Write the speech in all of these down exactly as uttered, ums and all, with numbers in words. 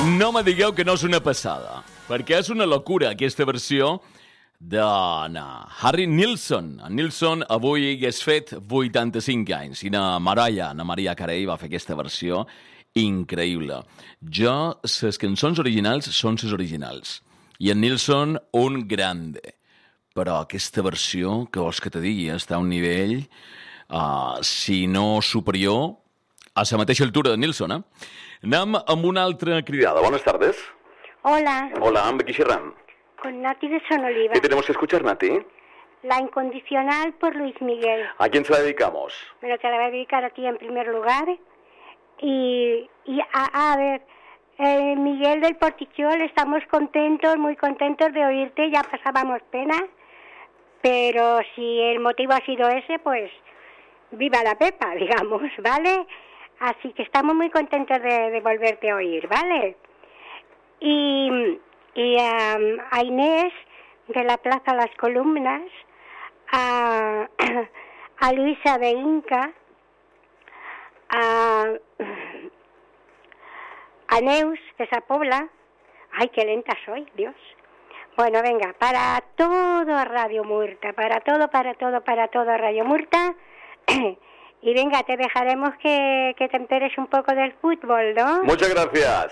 No me digueu que no és una passada, perquè és una locura aquesta versió de Harry Nilsson. En Nilsson avui hagués fet vuitanta-cinc anys i na Mariah, na Mariah Carey va fer aquesta versió increïble. Jo, les cançons originals són les originals i en Nilsson un grande, però aquesta versió, que vols que te digui, està a un nivell, uh, si no superior, a la mateixa altura de Nilsson, eh? Anem amb una altra cridada. Buenas tardes. Hola. Hola, amb qui xerram? Con Nati de Sonoliva. ¿Qué tenemos que escuchar, Nati? La Incondicional por Luis Miguel. ¿A quién se la dedicamos? Bueno, te la voy a dedicar a ti en primer lugar. Y, y a, a ver, eh, Miguel del Portichol, estamos contentos, muy contentos de oírte. Ya pasábamos pena, pero si el motivo ha sido ese, pues viva la Pepa, digamos, ¿vale? Así que estamos muy contentos de, de volverte a oír, ¿vale? Y... y um, a Inés de la Plaza Las Columnas, a, a Luisa de Inca, a, a Neus de Sapobla. Ay, qué lenta soy, Dios. Bueno, venga, para todo Radio Murta, para todo, para todo, para todo Radio Murta. Y venga, te dejaremos que, que te enteres un poco del fútbol, ¿no? Muchas gracias.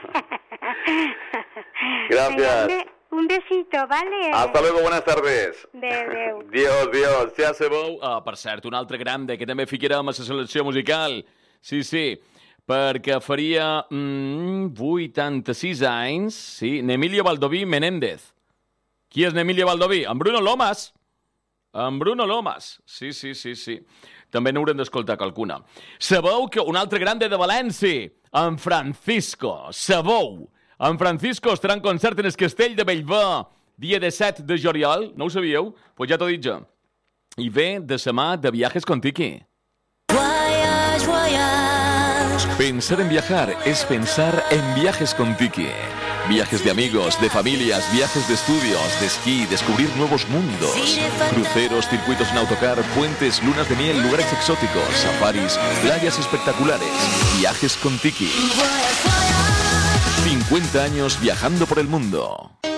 Gracias. Venga, un besito, ¿vale? Hasta luego, buenas tardes. Adéu, adéu. Dios, Dios, ja sabeu... Uh, per cert, un altre grande que també ficarem a la selecció musical. Sí, sí, perquè faria mm, vuitanta-sis anys, sí, Emilio Baldoví Menéndez. Qui és Emilio Baldoví? En Bruno Lomas. En Bruno Lomas. Sí, sí, sí, sí. També n'haurem d'escoltar qualcuna. Sabeu que un altre grande de València, en Francisco, sabeu, en Francisco estarà en concert en el Castell de Bellver, dia disset de juliol, no ho sabíeu? Doncs pues ja t'ho dic jo. I ve de la mà de Viajes con Tiki. Voyage, voyage. Pensar en viajar es pensar en Viajes con Tiki. Viajes de amigos, de familias, viajes de estudios, de esquí, descubrir nuevos mundos. Cruceros, circuitos en autocar, puentes, lunas de miel, lugares exóticos, safaris, playas espectaculares. Viajes con Tiki. cincuenta años viajando por el mundo.